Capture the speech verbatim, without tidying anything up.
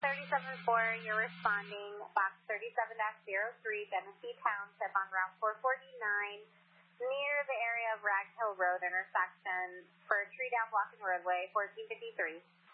thirty-seven four, you're responding box thirty-seven dash zero three, Genesee Township on Route four forty-nine, near the area of Rag Hill Road intersection for a tree down blocking roadway, fourteen fifty-three.